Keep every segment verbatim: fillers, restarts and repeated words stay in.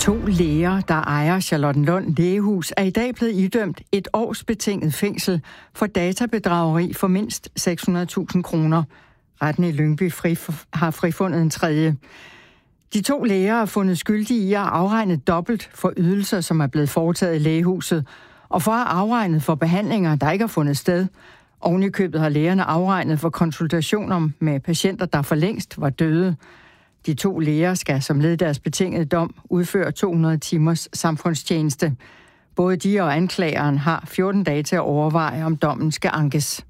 To læger, der ejer Charlottenlund Lægehus, er i dag blevet idømt et års betinget fængsel for databedrageri for mindst seks hundrede tusind kroner. Retten i Lyngby fri, har frifundet en tredje. De to læger er fundet skyldige i at afregne dobbelt for ydelser, som er blevet foretaget i lægehuset, og for at afregne for behandlinger, der ikke har fundet sted. Oven i købet har lægerne afregnet for konsultationer med patienter, der for længst var døde. De to læger skal som led i deres betingede dom udføre to hundrede timers samfundstjeneste. Både de og anklageren har fjorten dage til at overveje, om dommen skal ankes.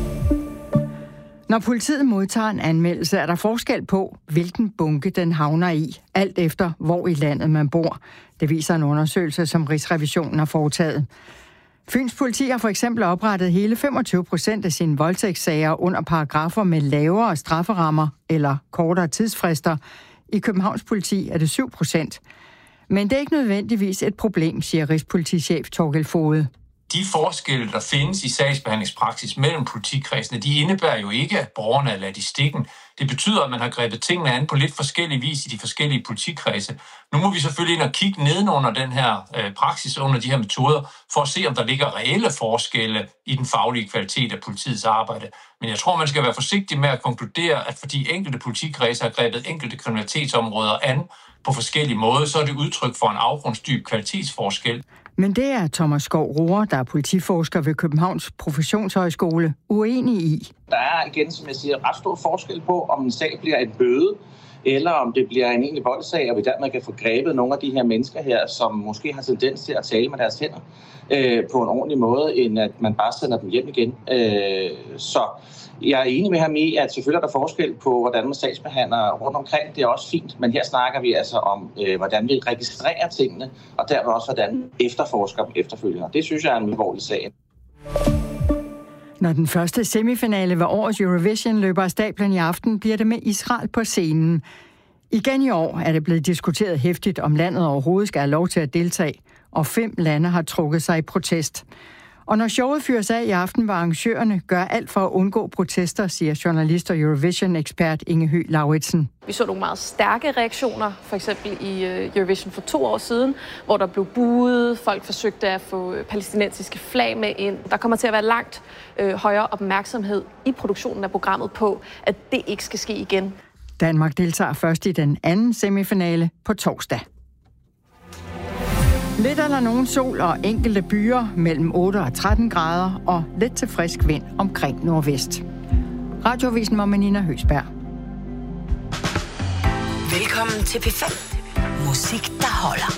Når politiet modtager en anmeldelse, er der forskel på, hvilken bunke den havner i, alt efter hvor i landet man bor. Det viser en undersøgelse, som Rigsrevisionen har foretaget. Fyns politi har for eksempel oprettet hele femogtyve procent af sine voldtægtssager under paragrafer med lavere strafferammer eller kortere tidsfrister. I Københavns politi er det syv procent. Men det er ikke nødvendigvis et problem, siger Rigspolitichef Torgild Foged. De forskelle, der findes i sagsbehandlingspraksis mellem politikredsene, de indebærer jo ikke, at borgerne er ladt i stikken. Det betyder, at man har grebet tingene an på lidt forskellige vis i de forskellige politikredse. Nu må vi selvfølgelig ind og kigge nedenunder den her øh, praksis, under de her metoder, for at se, om der ligger reelle forskelle i den faglige kvalitet af politiets arbejde. Men jeg tror, man skal være forsigtig med at konkludere, at fordi enkelte politikredse har grebet enkelte kriminalitetsområder an på forskellige måder, så er det udtryk for en afgrundsdyb kvalitetsforskel. Men det er Thomas Skov Rohrer, der er politiforsker ved Københavns Professionshøjskole, uenig i. Der er igen, som jeg siger, ret stor forskel på, om en sag bliver en bøde, eller om det bliver en egentlig voldssag, og vi dermed kan få grebet nogle af de her mennesker her, som måske har tendens til at tale med deres hænder øh, på en ordentlig måde, end at man bare sender dem hjem igen. Øh, så jeg er enig med ham i, at selvfølgelig er der forskel på, hvordan man sagsbehandler rundt omkring. Det er også fint, men her snakker vi altså om, øh, hvordan vi registrerer tingene, og dermed også, hvordan vi efterforsker dem efterfølgende. Det synes jeg er en alvorlig sag. Når den første semifinale ved årets Eurovision løber af stablen i aften, bliver det med Israel på scenen. Igen i år er det blevet diskuteret heftigt, om landet overhovedet skal have lov til at deltage, og fem lande har trukket sig i protest. Og når showet fyres af i aften, vil arrangørerne gøre alt for at undgå protester, siger journalist og Eurovision-ekspert Inge Høgh Lauritsen. Vi så nogle meget stærke reaktioner, for eksempel i Eurovision for to år siden, hvor der blev buet, folk forsøgte at få palæstinensiske flag med ind. Der kommer til at være langt øh, højere opmærksomhed i produktionen af programmet på, at det ikke skal ske igen. Danmark deltager først i den anden semifinale på torsdag. Lidt eller nogen sol og enkelte byer mellem otte og tretten grader og lidt til frisk vind omkring nordvest. Radioavisen med Nina Høsberg. Velkommen til P fem. Musik, der holder.